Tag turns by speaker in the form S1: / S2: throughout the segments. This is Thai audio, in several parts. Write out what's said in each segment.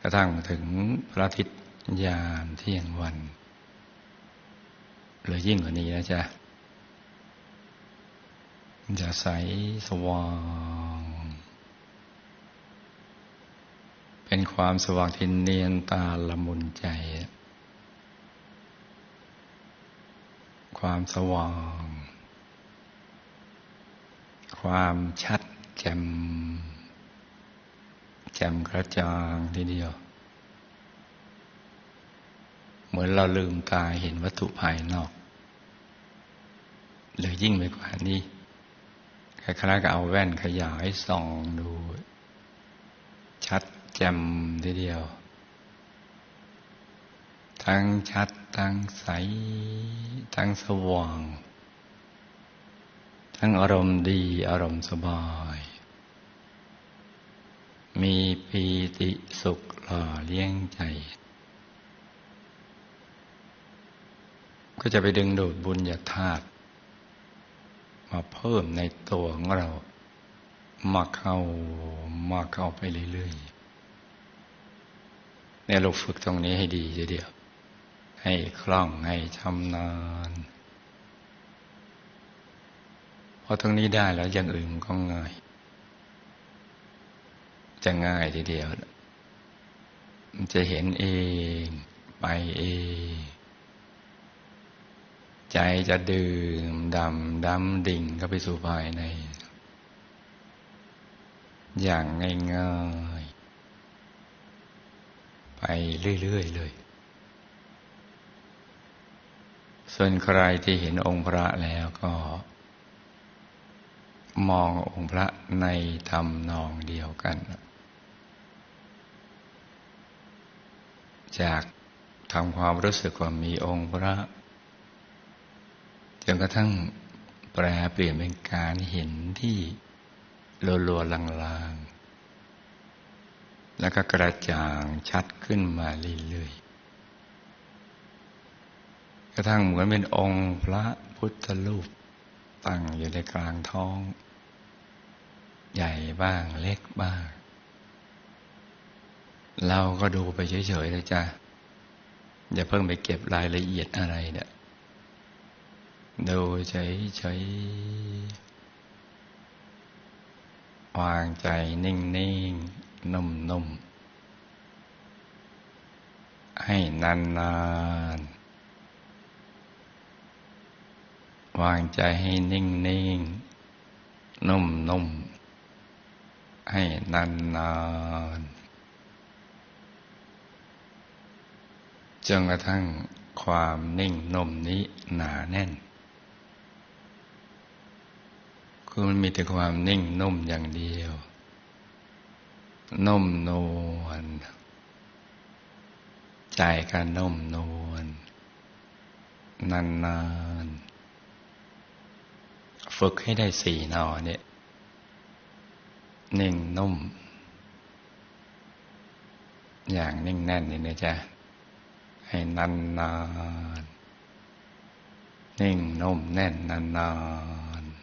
S1: ระทั่งถึงพระอาทิตย์ยามเที่ยงวันหรือยิ่งกว่านี้นะจ๊ะจะใสสว่างเป็นความสว่างที่เนียนตาละมุนใจความสว่างความชัดแจ่มกระจ่างทีเดียวเหมือนเราลืมตาเห็นวัตถุภายนอกหรือยิ่งไปกว่านี้คล้ายๆกับเอาแว่นขยายส่องดูชัดแจ่มทีเดียวทั้งชัดทั้งใสทั้งสว่างทั้งอารมณ์ดีอารมณ์สบายมีปีติสุขหล่อเลี้ยงใจก็จะไปดึงดูดบุญญาธาตุมาเพิ่มในตัวของเรามาเข้าไปเรื่อยๆเนี่ยเราฝึกตรงนี้ให้ดีทีเดียวให้คล่องให้ชำนาญพอตรงนี้ได้แล้วอย่างอื่นมันก็ง่ายจะง่ายทีเดียวมันจะเห็นเองไปเองใจจะดื่มดำดิ่งเข้าไปสู่ภายในอย่างง่ายๆไปเรื่อยๆเลยส่วนใครที่เห็นองค์พระแล้วก็มององค์พระในทำนองเดียวกันจากทำความรู้สึกว่ามีองค์พระจนกระทั่งแปรเปลี่ยนเป็นการเห็นที่ลัวๆลางๆแล้วก็กระจ่างชัดขึ้นมาเรื่อยๆกระทั่งเหมือนเป็นองค์พระพุทธรูปตั้งอยู่ในกลางท้องใหญ่บ้างเล็กบ้างเราก็ดูไปเฉยๆเลยจ้ะอย่าเพิ่งไปเก็บรายละเอียดอะไรเนี่ยดูเฉยๆวางใจนิ่งๆนุ่มๆให้นานๆวางใจให้นิ่งๆนุ่มๆให้นานๆจนกระทั่งความนิ่งนุ่มนี้หนาแน่นคือมันมีแต่ความนิ่งนุ่มอย่างเดียวนุ่มนวลใจก็นุ่มนวลนานๆฝึกให้ได้4 นอเนี่ยนิ่งนุ่มอย่างนิ่งแน่นนี่นะจ๊ะให้นานๆนิ่งนุ่มแน่นนานๆ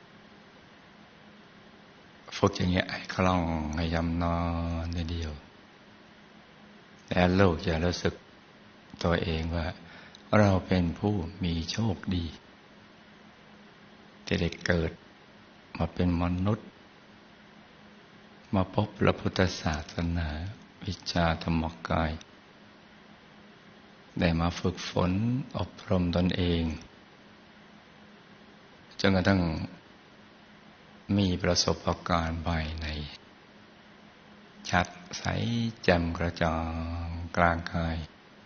S1: ฝึกอย่างเงี้ยให้คล่องให้ยำนอนทีเดียวแล้วลูกจะรู้สึกตัวเองว่าเราเป็นผู้มีโชคดีที่ได้เกิดมาเป็นมนุษย์มาพบพระพุทธศาสนาวิชาธรรมกายได้มาฝึกฝนอบรมตนเองจนกระทั่งมีประสบการณ์ภายในชัดใสแจ่มกระจ่างกลางกาย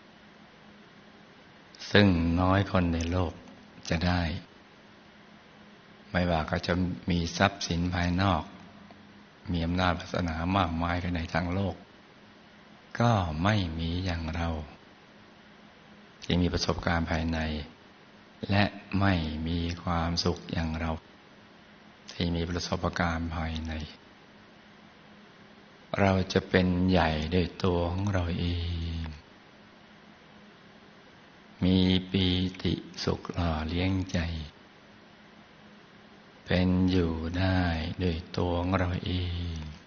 S1: ซึ่งน้อยคนในโลกจะได้ไม่ว่าเขาจะมีทรัพย์สินภายนอกมีอำนาจวาสนามากมายกันในทางโลกก็ไม่มีอย่างเราที่มีประสบการณ์ภายในและไม่มีความสุขอย่างเราที่มีประสบการณ์ภายในเราจะเป็นใหญ่ด้วยตัวของเราเองมีปีติสุขหล่อเลี้ยงใจเป็นอยู่ได้ด้วยตัวของเราเอง